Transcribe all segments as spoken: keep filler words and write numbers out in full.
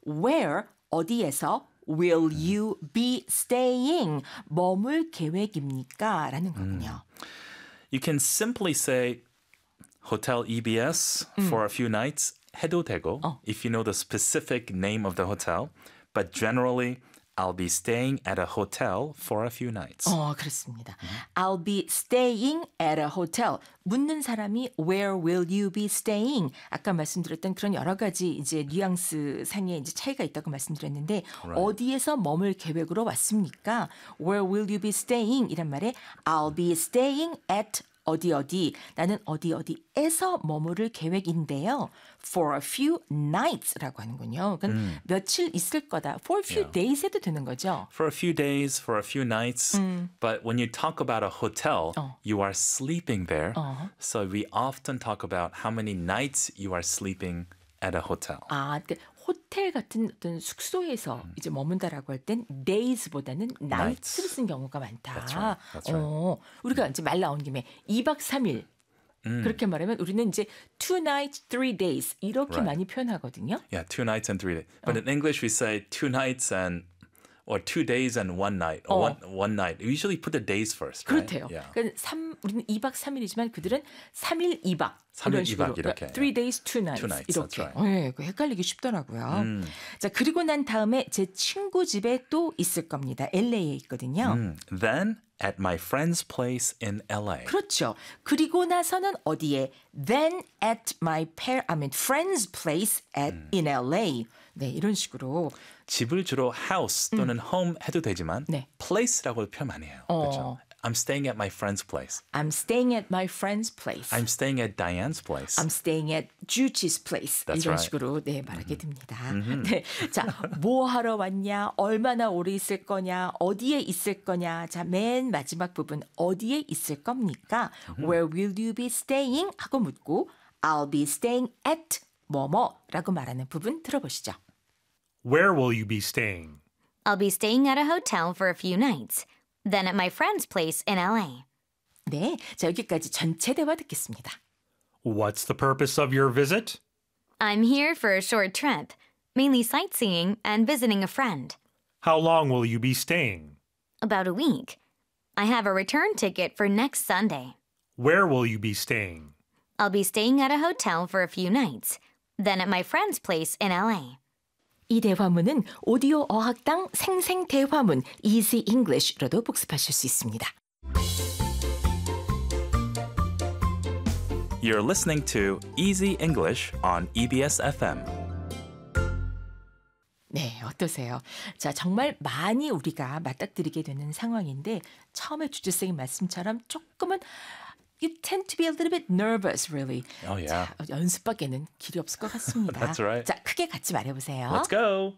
where 어디에서 will you be staying? 머물 계획입니까? 라는 거군요. You can simply say Hotel E B S 음. for a few nights 해도 되고 어. if you know the specific name of the hotel. But generally, I'll be staying at a hotel for a few nights. 어, 그렇습니다. I'll be staying at a hotel. 묻는 사람이 where will you be staying? 아까 말씀드렸던 그런 여러 가지 이제 뉘앙스 상의 이제 차이가 있다고 말씀드렸는데 Right. 어디에서 머물 계획으로 왔습니까? Where will you be staying? 이란 말에 I'll be staying at 어디 어디 나는 어디 어디에서 머무를 계획인데요. For a few nights라고 하는군요. 그러니까 음. 며칠 있을 거다. For a few Yeah. days 해도 되는 거죠. For a few days, for a few nights. 음. But when you talk about a hotel, 어. you are sleeping there. 어. So we often talk about how many nights you are sleeping at a hotel. 아, 그러니까 호텔 같은 어떤 숙소에서 음. 이제 머문다라고 할 땐 days보다는 nights를 쓴 경우가 많다. That's right. That's right. 어, 우리가 이제 말 나온 김에 이 박 삼 일 음. 그렇게 말하면 우리는 이제 two nights, three days 이렇게 Right. 많이 표현하거든요. Yeah, two nights and three days. But in English, we say two nights and or two days and one night or 어. one one night. We usually put the days first, right? 그렇대요. Yeah. 그러니까 삼, 우리는 이 박 삼 일이지만 그들은 삼 일 이 박 삼 일 이런 식으로. 이 박 이렇게. 그러니까 three days, two nights, Two nights, 이렇게. that's right. 네, 그 헷갈리기 쉽더라고요. 음. 자, 그리고 난 다음에 제 친구 집에 또 있을 겁니다. 엘에이에 있거든요. Mm. Then at my friend's place in L A. 그렇죠. 그리고 나서는 어디에? Then at my par, I mean friend's place at in 엘에이. 네, 이런 식으로. 집을 주로 house 또는 home 해도 되지만 네. place라고 표현 많이 해요. 어. 그렇죠? I'm staying at my friend's place. I'm staying at my friend's place. I'm staying at Diane's place. I'm staying at Juchi's place. That's 이런 right. 식으로 네, 말하게 됩니다. 네. 자, 뭐 하러 왔냐? 얼마나 오래 있을 거냐? 어디에 있을 거냐? 자, 맨 마지막 부분 어디에 있을 겁니까? Where will you be staying? 하고 묻고 I'll be staying at 뭐뭐라고 말하는 부분 들어보시죠. Where will you be staying? I'll be staying at a hotel for a few nights, then at my friend's place in L A. 네, 자 여기까지 전체 대화 듣겠습니다. What's the purpose of your visit? I'm here for a short trip, mainly sightseeing and visiting a friend. How long will you be staying? About a week. I have a return ticket for next Sunday. Where will you be staying? I'll be staying at a hotel for a few nights, then at my friend's place in L A. 이 대화문은 오디오 어학당 생생 대화문 Easy English로도 복습하실 수 있습니다. You're listening to Easy English on E B S F M. 네, 어떠세요? 자, 정말 많이 우리가 맞닥뜨리게 되는 상황인데 처음에 주주쌤의 말씀처럼 조금은 You tend to be a little bit nervous, really. Oh, yeah. 자, 연습밖에는 길이 없을 것 같습니다. That's right. 자, 크게 같이 말해보세요. Let's go.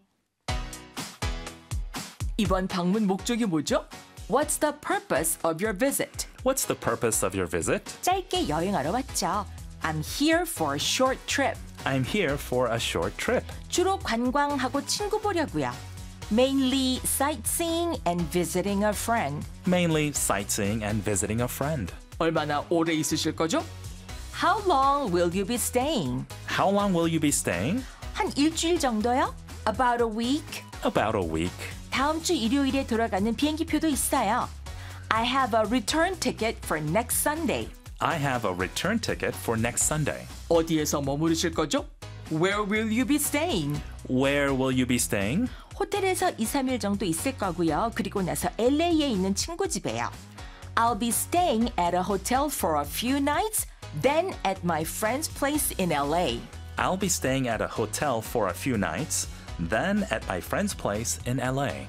이번 방문 목적이 뭐죠? What's the purpose of your visit? What's the purpose of your visit? 짧게 여행하러 왔죠. I'm here for a short trip. I'm here for a short trip. 주로 관광하고 친구 보려고요. Mainly sightseeing and visiting a friend. Mainly sightseeing and visiting a friend. 얼마나 오래 있으실 거죠? How long will you be staying? How long will you be staying? 한 일주일 정도요? About a week. About a week. 다음 주 일요일에 돌아가는 비행기표도 있어요. I have a return ticket for next Sunday. I have a return ticket for next Sunday. 어디에서 머무르실 거죠? Where will you be staying? Where will you be staying? 호텔에서 이, 삼 일 정도 있을 거고요. 그리고 나서 엘에이에 있는 친구 집에요. I'll be staying at a hotel for a few nights, then at my friend's place in 엘에이. I'll be staying at a hotel for a few nights, then at my friend's place in L A.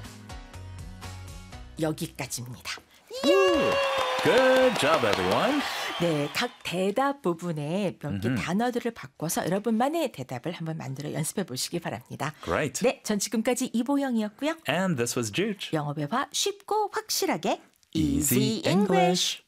여기까지입니다. Good job, everyone. 네, 각 대답 부분에 몇 개 단어들을 바꿔서 여러분만의 대답을 한번 만들어 연습해 보시기 바랍니다. Great. 네, 전 지금까지 이보영이었고요. And this was Juge. 영어 회화 쉽고 확실하게 Easy English.